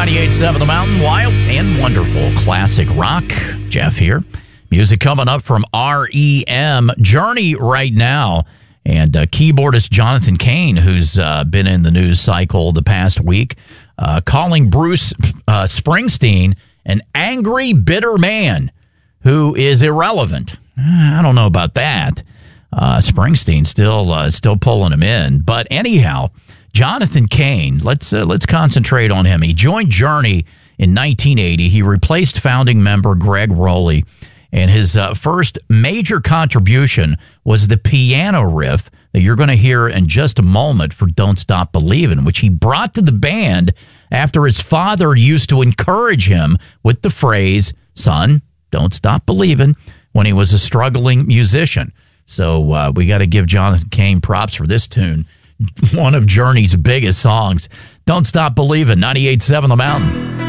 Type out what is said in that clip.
98.7 The Mountain, wild and wonderful classic rock. Jeff here. Music coming up from REM. Journey right now. And keyboardist Jonathan Cain, who's been in the news cycle the past week, calling Bruce Springsteen an angry, bitter man who is irrelevant. I don't know about that. Springsteen still pulling him in. But anyhow, Jonathan Cain, let's concentrate on him. He joined Journey in 1980. He replaced founding member Gregg Rolie, and his first major contribution was the piano riff that you're going to hear in just a moment for Don't Stop Believin', which he brought to the band after his father used to encourage him with the phrase, "Son, don't stop believin'," when he was a struggling musician. So we got to give Jonathan Cain props for this tune. One of Journey's biggest songs. Don't Stop Believin', 98.7 The Mountain.